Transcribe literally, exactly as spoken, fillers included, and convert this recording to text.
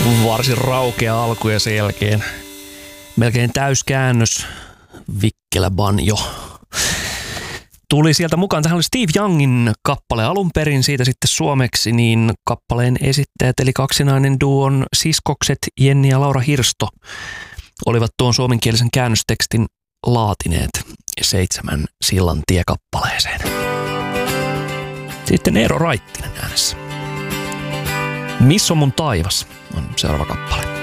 Varsin raukea alku ja sen jälkeen melkein täyskäännös. Vikkelä banjo tuli sieltä mukaan. Tähän oli Steve Youngin kappale alun perin, siitä sitten suomeksi niin kappaleen esittäjät eli kaksinainen duon siskokset Jenni ja Laura Hirsto olivat tuon suomenkielisen käännöstekstin laatineet Seitsemän sillan tie kappaleeseen. Sitten Eero Raittinen äänessä. Missä on mun taivas on seuraava kappale.